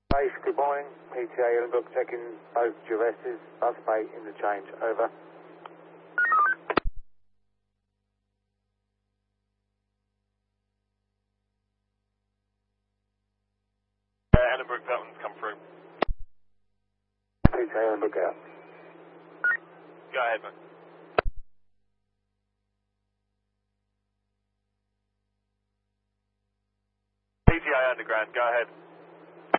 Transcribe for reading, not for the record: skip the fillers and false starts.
Base, good morning. PTA Ellenbrook checking both Juveses, bus bay interchange, over. Ellenbrook, that one's come through. PTA Ellenbrook out. Go ahead, man. PTA Underground, go ahead.